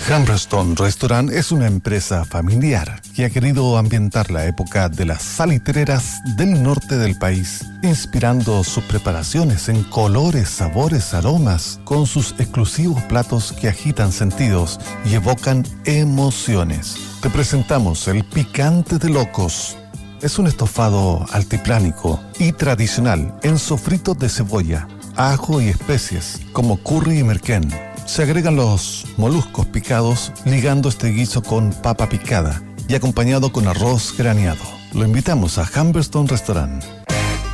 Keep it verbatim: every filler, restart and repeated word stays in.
Humberstone Restaurant es una empresa familiar que ha querido ambientar la época de las salitreras del norte del país, inspirando sus preparaciones en colores, sabores, aromas, con sus exclusivos platos que agitan sentidos y evocan emociones. Te presentamos el picante de locos. Es un estofado altiplánico y tradicional en sofritos de cebolla, ajo y especies como curry y merquén. Se agregan los moluscos picados, ligando este guiso con papa picada y acompañado con arroz graneado. Lo invitamos a Humberstone Restaurant.